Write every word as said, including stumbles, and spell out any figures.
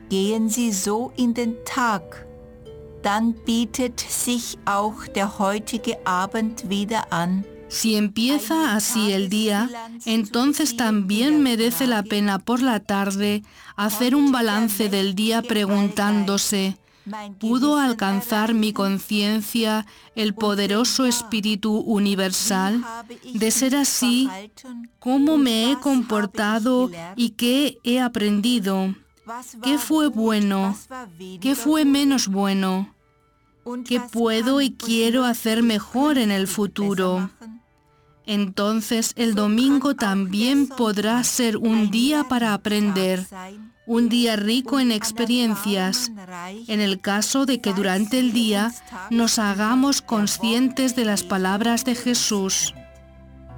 gehen Sie so in den Tag, dann bietet sich auch der heutige Abend wieder an. Si empieza así el día, entonces también merece la pena por la tarde hacer un balance del día preguntándose, ¿pudo alcanzar mi conciencia el poderoso Espíritu Universal? De ser así, ¿cómo me he comportado y qué he aprendido? ¿Qué fue bueno? ¿Qué fue menos bueno? ¿Qué puedo y quiero hacer mejor en el futuro? Entonces el domingo también podrá ser un día para aprender, un día rico en experiencias, en el caso de que durante el día nos hagamos conscientes de las palabras de Jesús.